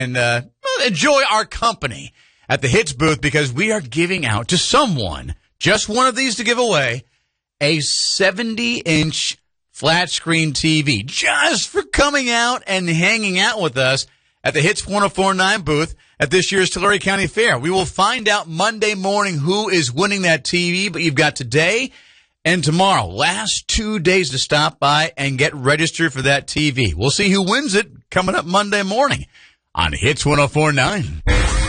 and enjoy our company at the Hits booth because we are giving out to someone, just one of these to give away, a 70-inch flat screen TV just for coming out and hanging out with us at the Hits 104.9 booth at this year's Tulare County Fair. We will find out Monday morning who is winning that TV, but you've got today and tomorrow, last 2 days to stop by and get registered for that TV. We'll see who wins it coming up Monday morning on Hits 104.9.